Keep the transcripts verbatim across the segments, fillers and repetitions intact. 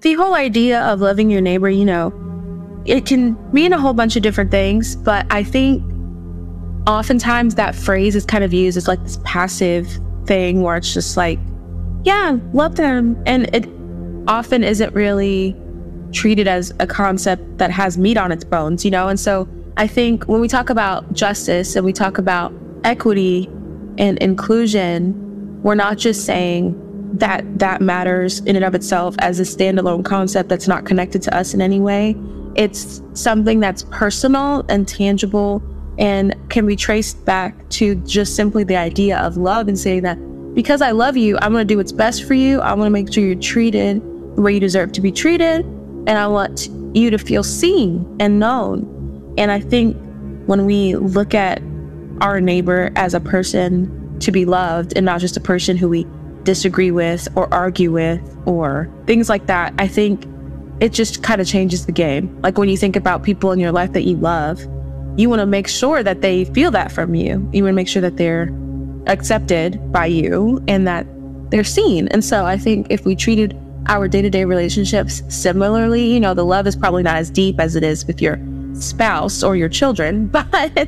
the whole idea of loving your neighbor, you know, it can mean a whole bunch of different things, but I think oftentimes that phrase is kind of used as like this passive thing where it's just like, yeah, love them. And it often isn't really treated as a concept that has meat on its bones, you know? And so I think when we talk about justice and we talk about equity and inclusion, we're not just saying that that matters in and of itself as a standalone concept that's not connected to us in any way. It's something that's personal and tangible and can be traced back to just simply the idea of love and saying that because I love you, I'm going to do what's best for you. I want to make sure you're treated the way you deserve to be treated. And I want you to feel seen and known. And I think when we look at our neighbor as a person to be loved and not just a person who we disagree with or argue with or things like that, I think it just kind of changes the game. Like when you think about people in your life that you love, you want to make sure that they feel that from you. You want to make sure that they're accepted by you and that they're seen. And so I think if we treated our day-to-day relationships similarly, you know, the love is probably not as deep as it is with your spouse or your children, but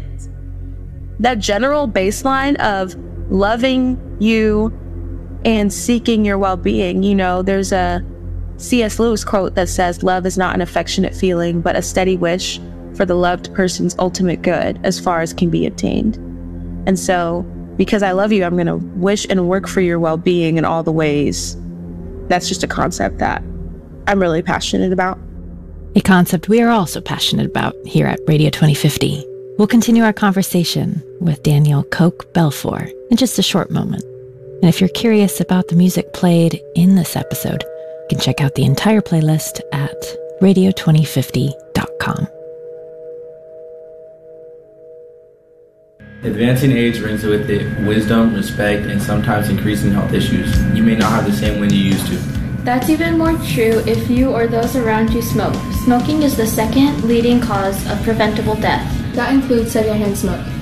that general baseline of loving you and seeking your well-being, you know, there's a C S Lewis quote that says, love is not an affectionate feeling, but a steady wish for the loved person's ultimate good as far as can be obtained. And so because I love you, I'm going to wish and work for your well-being in all the ways. That's just a concept that I'm really passionate about. A concept we are also passionate about here at Radio twenty fifty. We'll continue our conversation with Daniel Koch Belfour in just a short moment. And if you're curious about the music played in this episode, you can check out the entire playlist at radio twenty fifty dot com. Advancing age brings with it wisdom, respect, and sometimes increasing health issues. You may not have the same when you used to. That's even more true if you or those around you smoke. Smoking is the second leading cause of preventable death. That includes secondhand smoke.